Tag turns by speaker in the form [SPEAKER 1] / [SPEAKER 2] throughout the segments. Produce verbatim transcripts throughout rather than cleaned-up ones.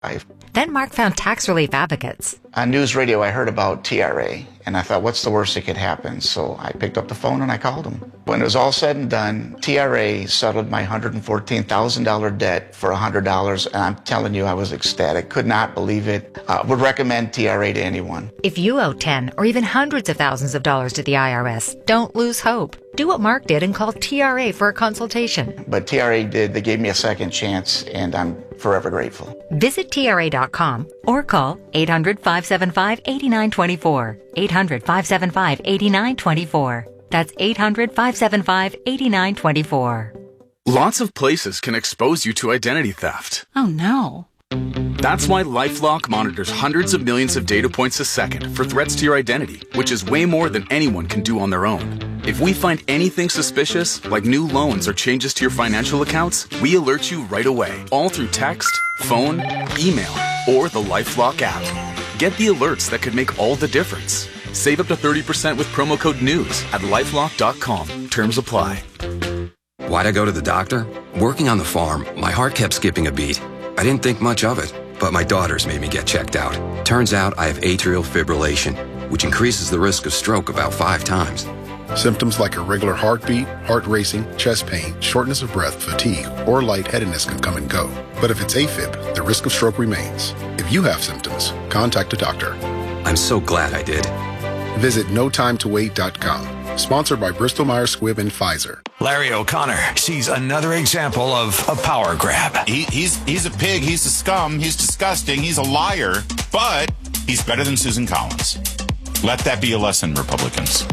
[SPEAKER 1] Then Mark found tax relief advocates.
[SPEAKER 2] On news radio, I heard about T R A, and I thought, what's the worst that could happen? So I picked up the phone and I called them. When it was all said and done, T R A settled my one hundred fourteen thousand dollars debt for one hundred dollars, and I'm telling you, I was ecstatic. Could not believe it. Uh, would recommend T R A to anyone.
[SPEAKER 1] If you owe ten or even hundreds of thousands of dollars to the I R S, don't lose hope. Do what Mark did and call T R A for a consultation.
[SPEAKER 2] But T R A did. They gave me a second chance, and I'm forever grateful.
[SPEAKER 1] Visit T R A dot com or call eight hundred, five seven five, eight nine two four. eight hundred, five seven five, eight nine two four. That's eight hundred, five seven five, eight nine two four.
[SPEAKER 3] Lots of places can expose you to identity theft.
[SPEAKER 4] Oh no.
[SPEAKER 3] That's why LifeLock monitors hundreds of millions of data points a second for threats to your identity, which is way more than anyone can do on their own. If we find anything suspicious, like new loans or changes to your financial accounts, we alert you right away, all through text, phone, email, or the LifeLock app. Get the alerts that could make all the difference. Save up to thirty percent with promo code NEWS at lifelock dot com. Terms apply.
[SPEAKER 5] Why'd I go to the doctor? Working on the farm, my heart kept skipping a beat. I didn't think much of it, but my daughters made me get checked out. Turns out I have atrial fibrillation, which increases the risk of stroke about five times.
[SPEAKER 6] Symptoms like irregular heartbeat, heart racing, chest pain, shortness of breath, fatigue, or lightheadedness can come and go. But if it's AFib, the risk of stroke remains. If you have symptoms, contact a doctor.
[SPEAKER 5] I'm so glad I did.
[SPEAKER 6] Visit no time to wait dot com. Sponsored by Bristol Myers Squibb and Pfizer.
[SPEAKER 7] Larry O'Connor sees another example of a power grab.
[SPEAKER 8] He, he's he's a pig. He's a scum. He's disgusting. He's a liar. But he's better than Susan Collins. Let that be a lesson, Republicans.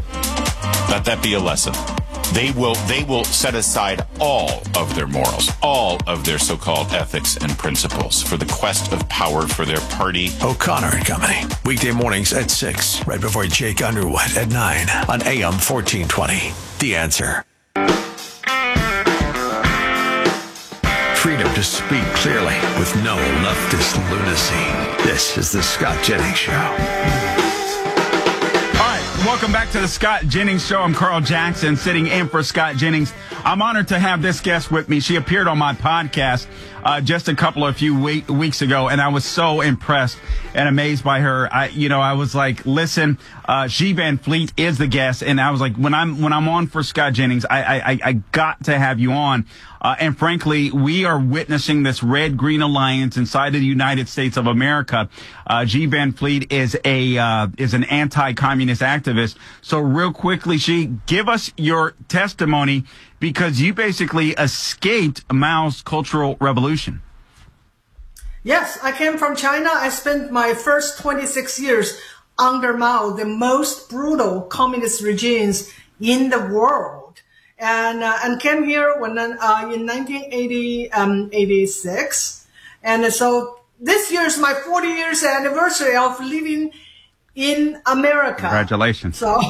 [SPEAKER 8] Let that be a lesson. They will they will set aside all of their morals, all of their so-called ethics and principles for the quest of power for their party.
[SPEAKER 7] O'Connor and Company. Weekday mornings at six, right before Jake Underwood at nine on A M fourteen twenty. The Answer. Freedom to speak clearly with no leftist lunacy. This is the Scott Jennings Show.
[SPEAKER 9] Welcome back to the Scott Jennings Show. I'm Carl Jackson, sitting in for Scott Jennings. I'm honored to have this guest with me. She appeared on my podcast uh, just a couple of few week, weeks ago, and I was so impressed and amazed by her. I, you know, I was like, listen, uh, Xi Van Fleet is the guest, and I was like, when I'm when I'm on for Scott Jennings, I I, I got to have you on. Uh, and frankly, we are witnessing this red-green alliance inside of the United States of America. Uh, Xi Van Fleet is a uh, is an anti-communist activist. So real quickly, Xi, give us your testimony, because you basically escaped Mao's Cultural Revolution.
[SPEAKER 10] Yes, I came from China. I spent my first twenty-six years under Mao, the most brutal communist regimes in the world. And uh, and came here when uh, in nineteen eighty-six, and so this year is my forty years anniversary of living in America.
[SPEAKER 9] Congratulations!
[SPEAKER 10] So,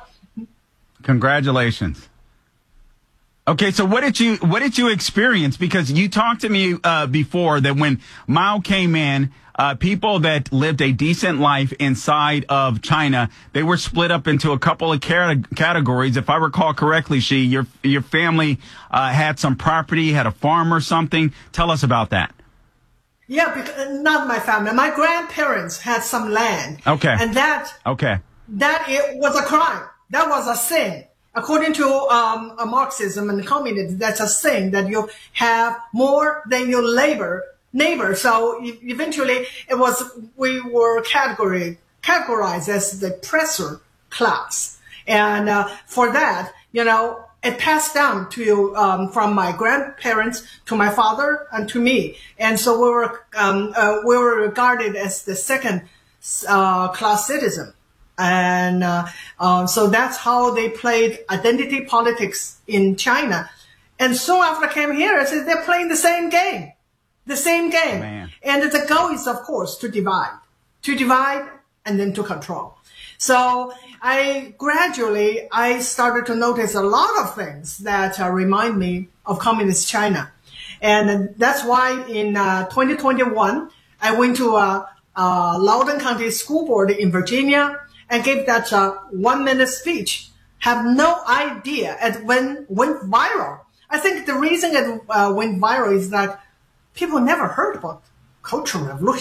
[SPEAKER 9] congratulations. Okay, so what did you what did you experience? Because you talked to me uh, before that when Mao came in, uh, people that lived a decent life inside of China, they were split up into a couple of categories. If I recall correctly, Xi, your your family uh, had some property, had a farm or something. Tell us about that.
[SPEAKER 10] Yeah, because, not my family. My grandparents had some land.
[SPEAKER 9] Okay.
[SPEAKER 10] And that
[SPEAKER 9] okay
[SPEAKER 10] that it was a crime. That was a sin. According to um, Marxism and communism, that's a sin that you have more than your labor neighbor. So e- eventually, it was we were category, categorized as the oppressor class, and uh, for that, you know, it passed down to um, from my grandparents to my father and to me, and so we were um, uh, we were regarded as the second uh, class citizen. And uh, uh, so that's how they played identity politics in China. And soon after I came here, I said they're playing the same game, the same game. Man. And the goal is, of course, to divide, to divide and then to control. So I gradually, I started to notice a lot of things that uh, remind me of communist China. And that's why in uh, twenty twenty-one, I went to uh, uh, Loudoun County School Board in Virginia and gave that uh, one-minute speech. Have no idea it went, went viral. I think the reason it uh, went viral is that people never heard about cultural revolution.